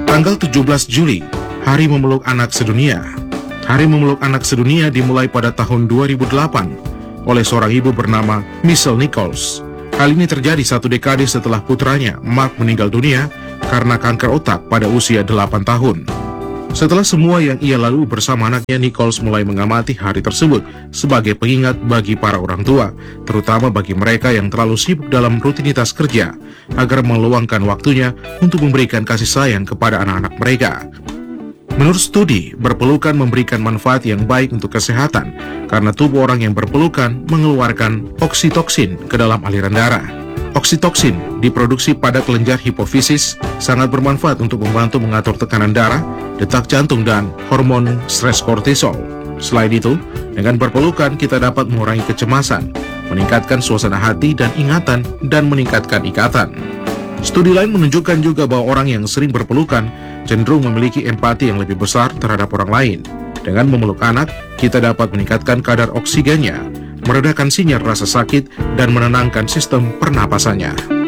Tanggal 17 Juli, Hari Memeluk Anak Sedunia. Hari Memeluk Anak Sedunia dimulai pada tahun 2008 oleh seorang ibu bernama Michelle Nichols. Hal ini terjadi 1 dekade setelah putranya, Mark, meninggal dunia karena kanker otak pada usia 8 tahun. Setelah semua yang ia lalui bersama anaknya, Nichols mulai mengamati hari tersebut sebagai pengingat bagi para orang tua, terutama bagi mereka yang terlalu sibuk dalam rutinitas kerja, agar meluangkan waktunya untuk memberikan kasih sayang kepada anak-anak mereka. Menurut studi, berpelukan memberikan manfaat yang baik untuk kesehatan, karena tubuh orang yang berpelukan mengeluarkan oksitoksin ke dalam aliran darah. Oksitoksin diproduksi pada kelenjar hipofisis, sangat bermanfaat untuk membantu mengatur tekanan darah, detak jantung, dan hormon stres kortisol. Selain itu, dengan berpelukan kita dapat mengurangi kecemasan, meningkatkan suasana hati dan ingatan, dan meningkatkan ikatan. Studi lain menunjukkan juga bahwa orang yang sering berpelukan cenderung memiliki empati yang lebih besar terhadap orang lain. Dengan memeluk anak, kita dapat meningkatkan kadar oksigennya, meredakan sinyal rasa sakit, dan menenangkan sistem pernapasannya.